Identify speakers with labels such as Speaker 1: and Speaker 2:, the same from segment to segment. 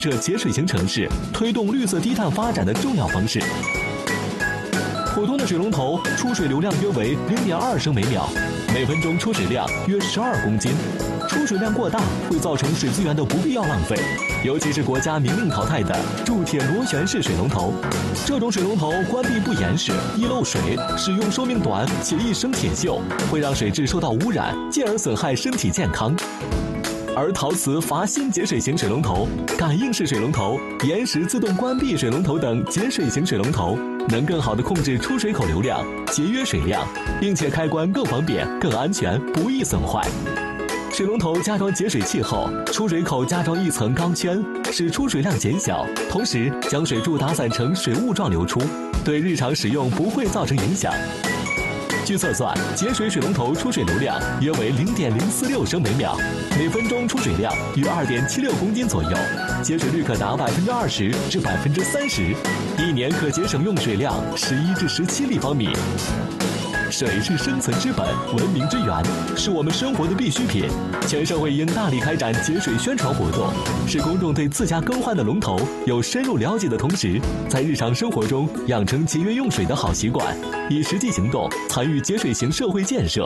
Speaker 1: 这节水型城市推动绿色低碳发展的重要方式。普通的水龙头出水流量约为0.2升每秒，每分钟出水量约12公斤。出水量过大会造成水资源的不必要浪费，尤其是国家明令淘汰的铸铁螺旋式水龙头。这种水龙头关闭不严实，易漏水，使用寿命短且易生铁锈，会让水质受到污染，进而损害身体健康。而陶瓷阀芯节水型水龙头、感应式水龙头、延时自动关闭水龙头等节水型水龙头，能更好地控制出水口流量，节约水量，并且开关更方便、更安全，不易损坏。水龙头加装节水器后，出水口加装一层钢圈，使出水量减小，同时将水柱打散成水雾状流出，对日常使用不会造成影响。据测算，节水水龙头出水流量约为0.046升每秒，每分钟出水量约2.76公斤左右，节水率可达20%至30%，一年可节省用水量11至17立方米。水是生存之本，文明之源，是我们生活的必需品。全社会应大力开展节水宣传活动，使公众对自家更换的龙头有深入了解的同时，在日常生活中养成节约用水的好习惯，以实际行动参与节水型社会建设。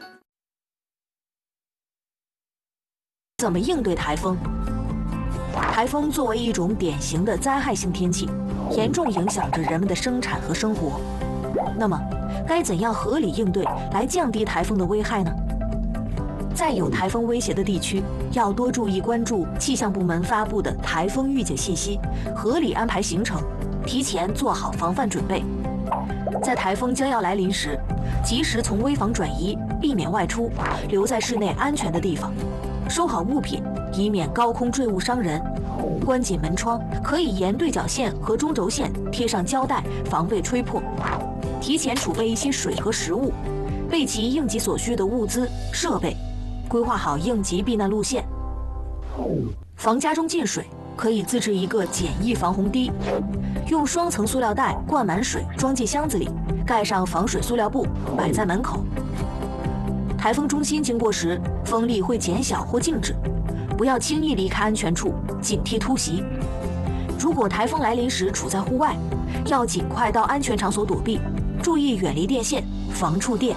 Speaker 2: 怎么应对台风？台风作为一种典型的灾害性天气，严重影响着人们的生产和生活。那么，该怎样合理应对来降低台风的危害呢？在有台风威胁的地区，要多注意关注气象部门发布的台风预警信息，合理安排行程，提前做好防范准备。在台风将要来临时，及时从危房转移，避免外出，留在室内安全的地方，收好物品，以免高空坠物伤人。关紧门窗，可以沿对角线和中轴线贴上胶带，防备吹破。提前储备一些水和食物，备齐应急所需的物资设备，规划好应急避难路线。防家中进水，可以自制一个简易防洪堤，用双层塑料袋灌满水，装进箱子里，盖上防水塑料布，摆在门口。台风中心经过时，风力会减小或静止，不要轻易离开安全处，警惕突袭。如果台风来临时处在户外，要尽快到安全场所躲避，注意远离电线，防触电。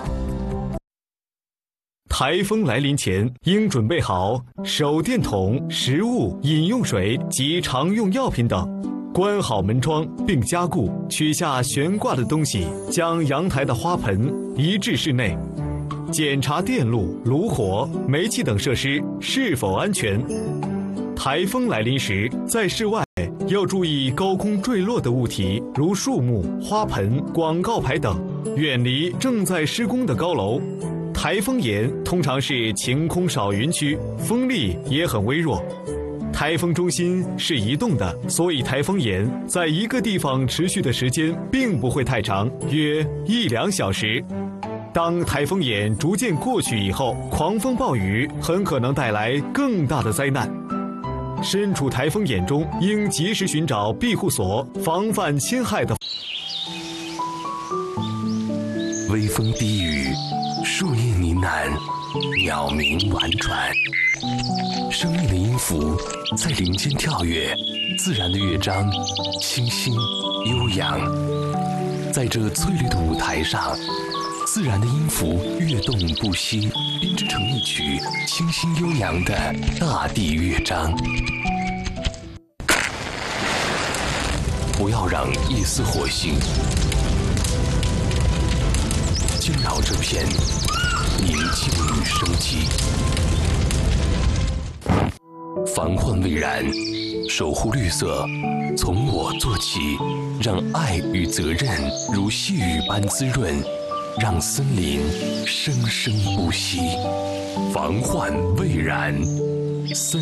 Speaker 3: 台风来临前，应准备好手电筒、食物、饮用水及常用药品等，关好门窗并加固，取下悬挂的东西，将阳台的花盆移至室内，检查电路、炉火、煤气等设施是否安全。台风来临时，在室外要注意高空坠落的物体，如树木、花盆、广告牌等，远离正在施工的高楼。台风眼通常是晴空少云区，风力也很微弱。台风中心是移动的，所以台风眼在一个地方持续的时间并不会太长，约1-2小时。当台风眼逐渐过去以后，狂风暴雨很可能带来更大的灾难。身处台风眼中，应及时寻找庇护所，防范侵害的。
Speaker 4: 微风低语，树叶呢喃，鸟鸣婉转，生命的音符在林间跳跃，自然的乐章清新悠扬。在这翠绿的舞台上，自然的音符跃动不息，编织成一曲清新悠扬的大地乐章。不要让一丝火星惊扰这片宁静与生机。防患未然，守护绿色，从我做起，让爱与责任如细雨般滋润，让森林生生不息。防患未然，森